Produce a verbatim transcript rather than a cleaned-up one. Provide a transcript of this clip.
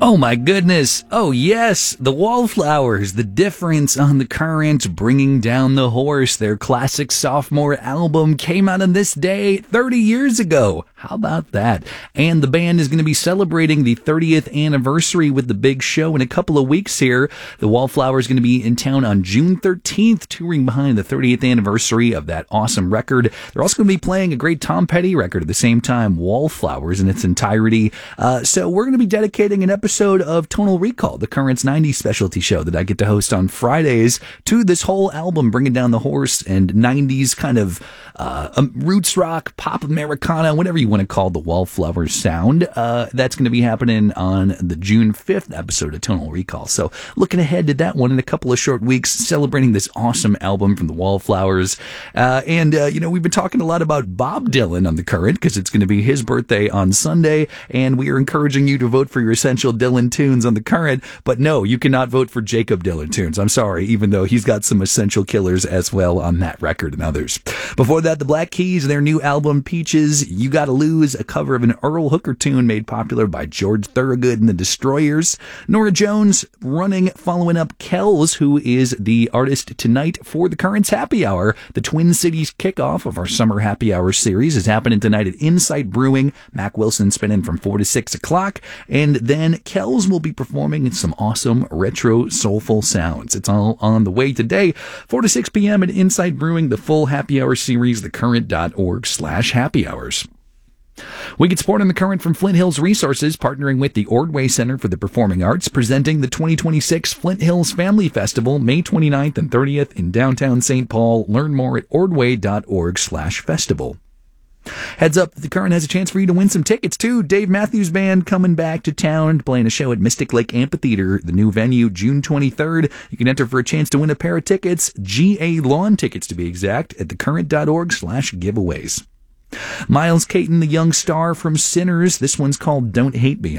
Oh my goodness. Oh yes, the Wallflowers, The Difference on the Current, Bringing Down the Horse. Their classic sophomore album came out on this day thirty years ago. How about that? And the band is going to be celebrating the thirtieth anniversary with the big show in a couple of weeks here. The Wallflowers going to be in town on June thirteenth, touring behind the thirtieth anniversary of that awesome record. They're also going to be playing a great Tom Petty record at the same time, Wallflowers in its entirety. Uh, so we're going to be dedicating an episode of Tonal Recall, the Current's nineties specialty show that I get to host on Fridays, to this whole album, Bringing Down the Horse, and nineties kind of uh, um, roots rock, pop Americana, whatever you want to call the Wallflowers sound. Uh, that's going to be happening on the June fifth episode of Tonal Recall. So looking ahead to that one in a couple of short weeks, celebrating this awesome album from the Wallflowers. Uh, and, uh, you know, we've been talking a lot about Bob Dylan on the Current because it's going to be his birthday on Sunday, and we are encouraging you to vote for your essential Dylan tunes on the Current. But no, you cannot vote for Jacob Dylan tunes. I'm sorry, even though he's got some essential killers as well on that record and others. Before that, the Black Keys, their new album Peaches, You Gotta Lose, a cover of an Earl Hooker tune made popular by George Thorogood and the Destroyers. Norah Jones running, following up Kells, who is the artist tonight for the Current's Happy Hour. The Twin Cities kickoff of our Summer Happy Hour series is happening tonight at Insight Brewing. Mac Wilson spinning from four to six o'clock. And then Kells will be performing some awesome retro soulful sounds. It's all on the way today, four to six p.m. at Insight Brewing, the full Happy Hour series, thecurrent.org slash happy hours. We get support on the Current from Flint Hills Resources, partnering with the Ordway Center for the Performing Arts, presenting the twenty twenty-six Flint Hills Family Festival, May twenty-ninth and thirtieth in downtown Saint Paul. Learn more at ordway.org slash festival. Heads up, the Current has a chance for you to win some tickets, too. Dave Matthews Band coming back to town, playing a show at Mystic Lake Amphitheater, the new venue, June twenty-third. You can enter for a chance to win a pair of tickets, G A Lawn tickets to be exact, at thecurrent.org slash giveaways. Miles Caton, the young star from Sinners. This one's called Don't Hate Me.